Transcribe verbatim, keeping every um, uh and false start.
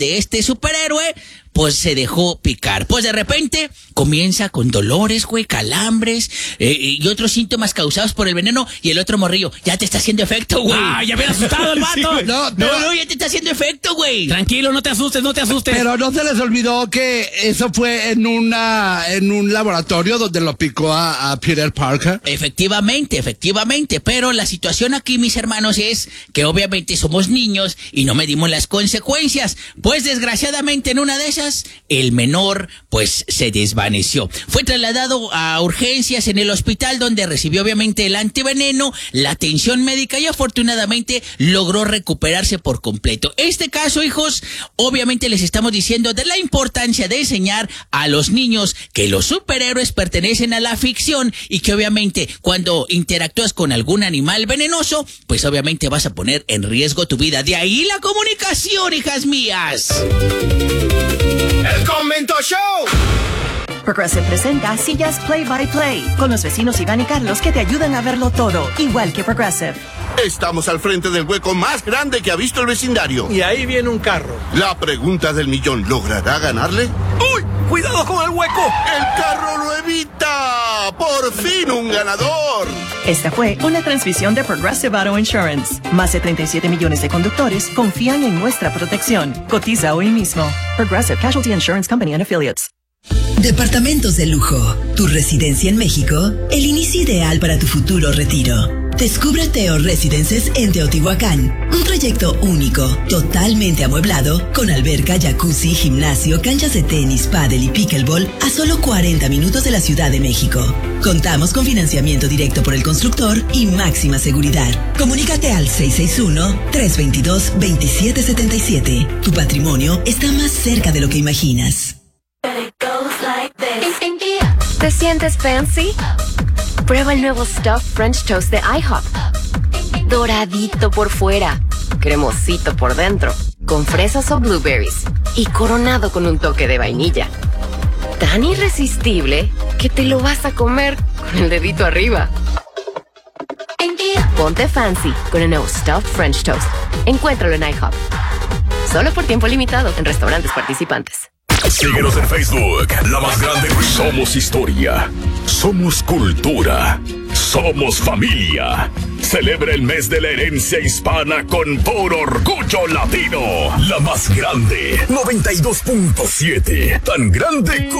de este superhéroe, pues se dejó picar. Pues de repente comienza con dolores, güey, calambres eh, y otros síntomas causados por el veneno. Y el otro morrillo, ya te está haciendo efecto, güey. Ah, ya me ha asustado el vato. Sí, no, No, no, ya te está haciendo efecto, güey. Tranquilo, no te asustes, no te asustes. Pero no se les olvidó que eso fue en una en un laboratorio donde lo picó a, a Peter Parker. Efectivamente, efectivamente, pero la situación aquí, mis hermanos, es que obviamente somos niños y no medimos las consecuencias. Pues desgraciadamente en una de esas, el menor pues se desvaneció. Fue trasladado a urgencias en el hospital, donde recibió obviamente el antiveneno, la atención médica y afortunadamente logró recuperarse por completo. Este caso, hijos, obviamente les estamos diciendo de la importancia de enseñar a los niños que los superhéroes pertenecen a la ficción y que obviamente cuando interactúas con algún animal venenoso, pues obviamente vas a poner en riesgo tu vida. De ahí la comunicación, hijas mías. ¡El Convento Show! Progressive presenta Sillas Play by Play con los vecinos Iván y Carlos que te ayudan a verlo todo, igual que Progressive. Estamos al frente del hueco más grande que ha visto el vecindario. Y ahí viene un carro. La pregunta del millón, ¿logrará ganarle? ¡Uy! ¡Cuidado con el hueco! ¡El carro lo evita! ¡Por fin un ganador! Esta fue una transmisión de Progressive Auto Insurance. Más de treinta y siete millones de conductores confían en nuestra protección. Cotiza hoy mismo. Progressive Casualty Insurance Company and Affiliates. Departamentos de lujo, tu residencia en México, el inicio ideal para tu futuro retiro. Descubre Teo Residences en Teotihuacán, un proyecto único, totalmente amueblado, con alberca, jacuzzi, gimnasio, canchas de tenis, pádel y pickleball a solo cuarenta minutos de la Ciudad de México. Contamos con financiamiento directo por el constructor y máxima seguridad. Comunícate al seis seis uno, tres dos dos, dos siete siete siete. Tu patrimonio está más cerca de lo que imaginas. ¿Te sientes fancy? Prueba el nuevo Stuffed French Toast de IHOP. Doradito por fuera, cremosito por dentro, con fresas o blueberries y coronado con un toque de vainilla. Tan irresistible que te lo vas a comer con el dedito arriba. Ponte fancy con el nuevo Stuffed French Toast. Encuéntralo en IHOP. Solo por tiempo limitado en restaurantes participantes. Síguenos en Facebook, La Más Grande. Somos historia, somos cultura, somos familia. Celebra el mes de la herencia hispana con puro orgullo latino. La Más Grande, noventa y dos punto siete. Tan grande como...